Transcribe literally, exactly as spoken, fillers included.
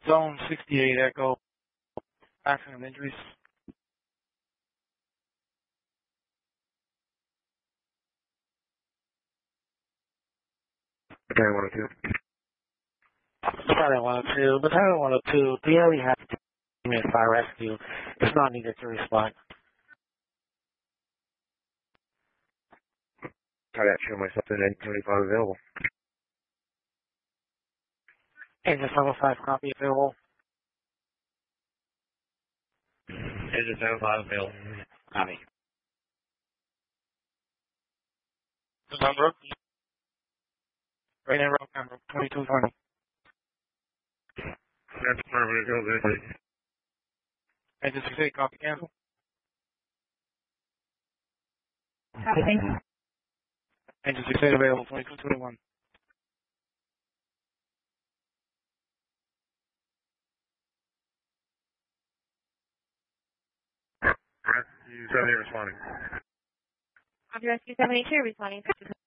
Zone sixty-eight Echo, accident injuries. Battalion one oh two. Battalion one oh two. Battalion one oh two, the area has to be fire rescue. It's not needed to respond. Try that, show myself in N twenty-five available. Engine seven five copy available. Engine seven five available. Copy. Number. Right in row number twenty-two twenty. That's perfect. Go there. Engine sixty-eight copy cancel. Copy. Engine sixty-eight available twenty-two twenty-one. Rescue seventy responding. Rescue seventy-two responding.